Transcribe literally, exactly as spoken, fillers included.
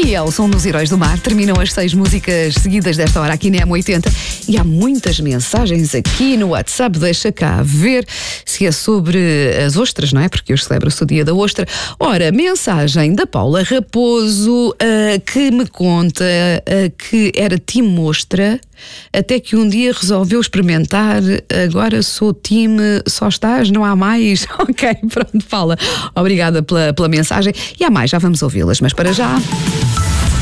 E é o som dos Heróis do Mar. Terminam as seis músicas seguidas desta hora aqui na M oitenta. E há muitas mensagens aqui no WhatsApp. Deixa cá ver se é sobre as ostras, não é? Porque hoje celebra-se o dia da ostra. Ora, mensagem da Paula Raposo, uh, que me conta uh, que era time ostra, até que um dia resolveu experimentar. Agora sou time só estás, não há mais. Ok, pronto, Paula. Obrigada pela, pela mensagem. E há mais, já vamos ouvi-las, mas para já...